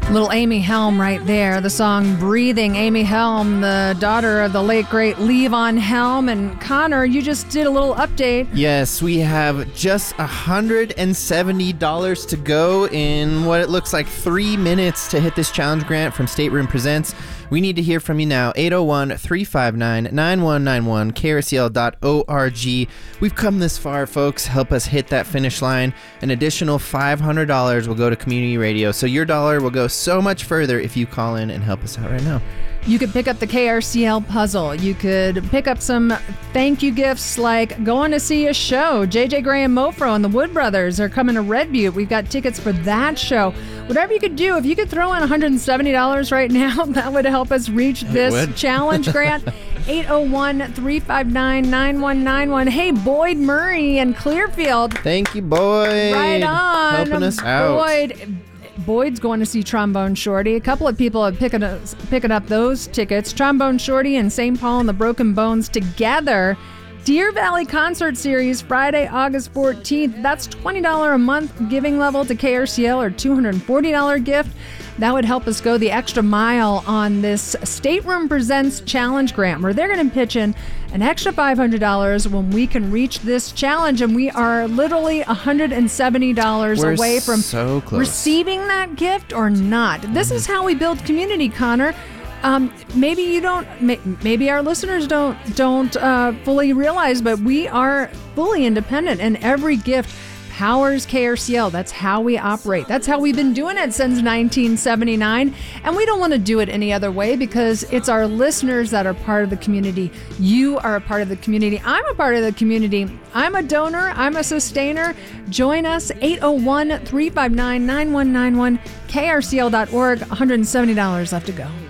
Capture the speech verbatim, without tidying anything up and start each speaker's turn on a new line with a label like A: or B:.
A: Little Amy Helm right there. The song Breathing. Amy Helm, the daughter of the late, great Levon Helm. And Connor, you just did a little update.
B: Yes, we have just one hundred seventy dollars to go in what it looks like three minutes to hit this challenge grant from Stateroom Presents. We need to hear from you now. eight oh one, three five nine, nine one nine one, K R C L dot org. We've come this far, folks. Help us hit that finish line. An additional five hundred dollars will go to community radio. So your dollar will go so much further if you call in and help us out right now.
A: You could pick up the K R C L puzzle. You could pick up some thank you gifts like going to see a show. J J Graham Mofro and the Wood Brothers are coming to Red Butte. We've got tickets for that show. Whatever you could do, if you could throw in one hundred seventy dollars right now, that would help us reach this challenge grant. eight oh one, three five nine, nine one nine one. Hey, Boyd Murray and Clearfield.
B: Thank you, Boyd.
A: Right on.
B: Helping us out.
A: Boyd. Boyd's going to see Trombone Shorty. A couple of people have picked up, picking up those tickets. Trombone Shorty and Saint Paul and the Broken Bones together. Deer Valley Concert Series, Friday, August fourteenth. That's twenty dollars a month giving level to K R C L or two hundred forty dollars gift. That would help us go the extra mile on this Stateroom Presents Challenge Grant, where they're going to pitch in an extra five hundred dollars when we can reach this challenge. And we are literally one hundred seventy dollars
B: We're
A: away from
B: so close.
A: receiving that gift or not. This is how we build community, Connor. Um, maybe you don't, may, maybe our listeners don't don't uh, fully realize, but we are fully independent, and every gift powers K R C L. That's how we operate. That's how we've been doing it since nineteen seventy-nine, and we don't want to do it any other way because it's our listeners that are part of the community. You are a part of the community. I'm a part of the community. I'm a donor. I'm a sustainer. Join us, eight oh one, three five nine, nine one nine one, K R C L dot org. one hundred seventy dollars left to go.